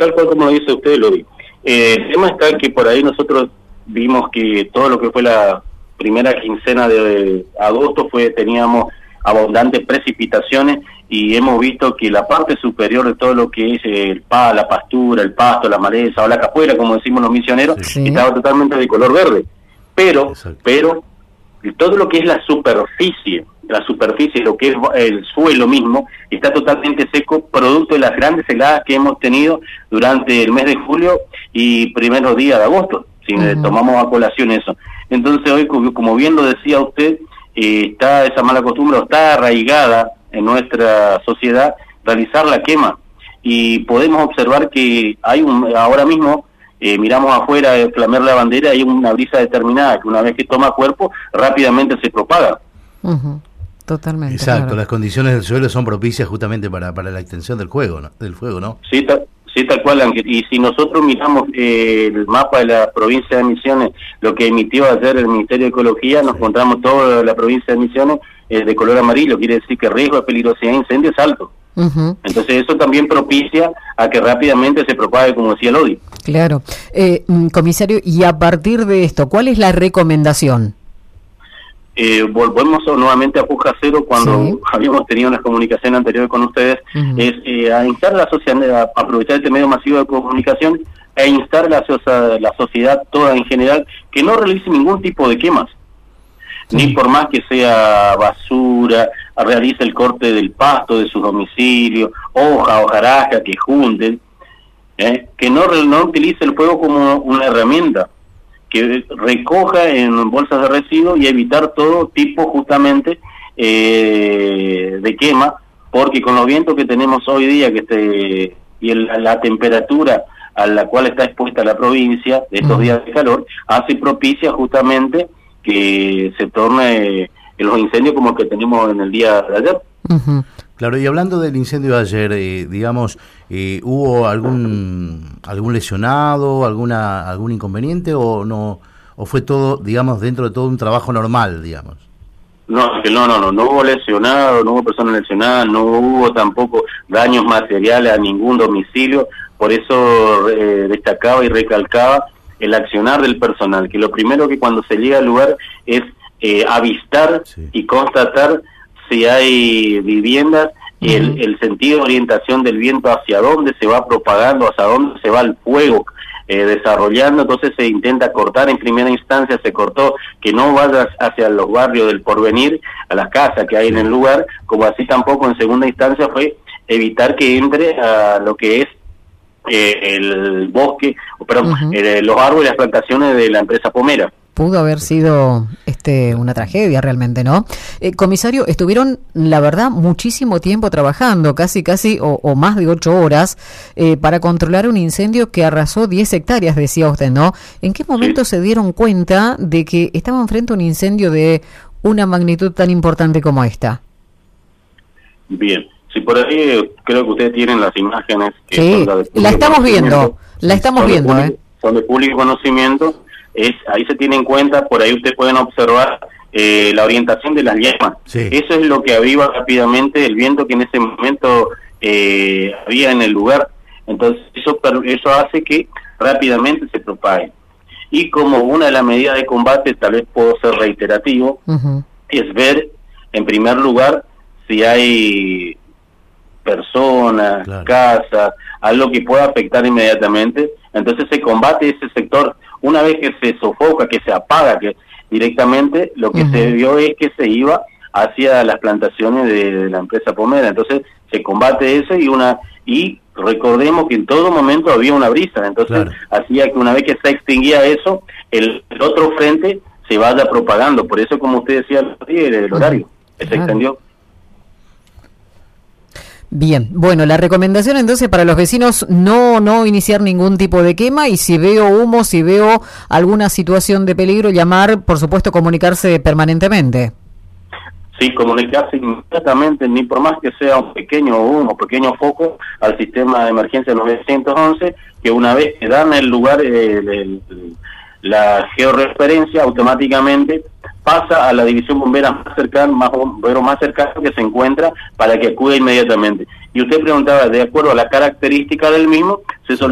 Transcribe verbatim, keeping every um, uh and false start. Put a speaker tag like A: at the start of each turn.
A: tal cual como lo dice usted, lo vi. Eh, el tema está que por ahí nosotros vimos que todo lo que fue la primera quincena de agosto fue teníamos abundantes precipitaciones y hemos visto que la parte superior de todo lo que es el pa, la pastura, el pasto, la maleza o la capuera, como decimos los misioneros, sí. estaba totalmente de color verde. Pero, Exacto. pero todo lo que es la superficie, la superficie, lo que es el suelo mismo, está totalmente seco, producto de las grandes heladas que hemos tenido durante el mes de julio y primeros días de agosto, si uh-huh. tomamos a colación eso. Entonces hoy, como bien lo decía usted, eh, está esa mala costumbre, está arraigada en nuestra sociedad realizar la quema, y podemos observar que hay un, ahora mismo, eh, miramos afuera, eh, flamear la bandera, hay una brisa determinada que una vez que toma cuerpo, rápidamente se propaga.
B: Uh-huh. Totalmente.
C: Exacto,
B: claro.
C: Las condiciones del suelo son propicias justamente para, para la extensión del fuego, ¿no? Del fuego, ¿no?
A: Sí, ta, sí, tal cual, Ángel. Y si nosotros miramos eh, el mapa de la provincia de Misiones, lo que emitió ayer el Ministerio de Ecología, nos encontramos toda la provincia de Misiones eh, de color amarillo, quiere decir que el riesgo de peligrosidad de incendio es alto. Uh-huh. Entonces eso también propicia a que rápidamente se propague, como decía Lodi.
B: Claro. Eh, comisario, y a partir de esto, ¿cuál es la recomendación?
A: Eh, volvemos nuevamente a Puja Cero cuando sí. habíamos tenido una comunicación anterior con ustedes, uh-huh. es eh, a instar a la sociedad, a aprovechar este medio masivo de comunicación e instar a la, a la sociedad toda en general que no realice ningún tipo de quemas, sí. ni por más que sea basura, realice el corte del pasto de sus domicilios, hoja, hojarasca que junten, eh, que no, no utilice el fuego como una herramienta, que recoja en bolsas de residuos y evitar todo tipo justamente eh, de quema, porque con los vientos que tenemos hoy día que este, y el, la temperatura a la cual está expuesta la provincia de estos uh-huh. días de calor, hace propicia justamente que se torne los incendios como el que tenemos en el día de ayer.
C: Uh-huh. Claro, y hablando del incendio de ayer, eh, digamos, eh, ¿hubo algún algún lesionado, alguna algún inconveniente o no o fue todo, digamos, dentro de todo un trabajo normal, digamos?
A: No, no, no, no, no hubo lesionado, no hubo personas lesionadas, no hubo tampoco daños materiales a ningún domicilio, por eso eh, destacaba y recalcaba el accionar del personal, que lo primero que cuando se llega al lugar es eh, avistar sí. y constatar si hay viviendas, uh-huh. el, el sentido de orientación del viento hacia dónde se va propagando, hacia dónde se va el fuego eh, desarrollando, entonces se intenta cortar, en primera instancia se cortó que no vaya hacia los barrios del Porvenir, a las casas que hay en el lugar, como así tampoco en segunda instancia fue evitar que entre a lo que es eh, el bosque, perdón, uh-huh. eh, los árboles y las plantaciones de la empresa Pomera.
B: Pudo haber sido este una tragedia realmente, ¿no? Eh, comisario, estuvieron, la verdad, muchísimo tiempo trabajando, casi casi o, o más de ocho horas, eh, para controlar un incendio que arrasó diez hectáreas, decía usted, ¿no? ¿En qué momento sí. se dieron cuenta de que estaban frente a un incendio de una magnitud tan importante como esta?
A: Bien, si por ahí creo que ustedes tienen las imágenes. Que
B: sí, son la, la estamos viendo, la estamos viendo,
A: público,
B: ¿eh?
A: Son de público conocimiento. Es, ahí se tiene en cuenta, por ahí ustedes pueden observar eh, la orientación de las llamas. Sí. Eso es lo que aviva rápidamente el viento que en ese momento eh, había en el lugar. Entonces eso eso hace que rápidamente se propague. Y como una de las medidas de combate, tal vez puedo ser reiterativo, uh-huh. es ver en primer lugar si hay personas, claro. casas, algo que pueda afectar inmediatamente. Entonces se combate ese sector. Una vez que se sofoca, que se apaga, que directamente lo que uh-huh. se vio es que se iba hacia las plantaciones de, de la empresa Pomera. Entonces se combate eso y una y recordemos que en todo momento había una brisa. Entonces claro. hacía que una vez que se extinguía eso, el, el otro frente se vaya propagando. Por eso, como usted decía, el, el horario uh-huh. que se claro. extendió.
B: Bien, bueno, la recomendación entonces para los vecinos no no iniciar ningún tipo de quema y si veo humo, si veo alguna situación de peligro, llamar, por supuesto, comunicarse permanentemente.
A: Sí, comunicarse inmediatamente, ni por más que sea un pequeño humo, pequeño foco, al sistema de emergencia nueve once, que una vez que dan el lugar, eh, el, el, la georreferencia, automáticamente pasa a la división bombera más cercana, más bombero más cercano que se encuentra para que acuda inmediatamente. Y usted preguntaba, de acuerdo a la característica del mismo, se